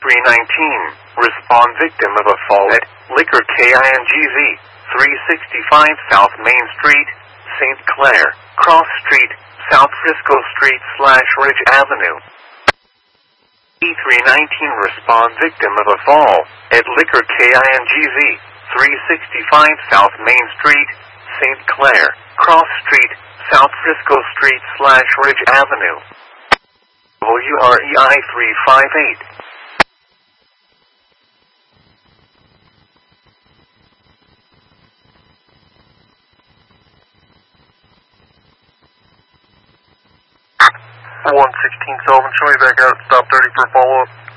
E319, respond victim of a fall at Liquor KINGZ, 365 South Main Street, St. Clair, Cross Street, South Frisco Street / Ridge Avenue. E319, respond victim of a fall at Liquor KINGZ, 365 South Main Street, St. Clair, Cross Street, South Frisco Street / Ridge Avenue. WREI 358. #116 Sullivan, show me back out, stop 30 for follow-up.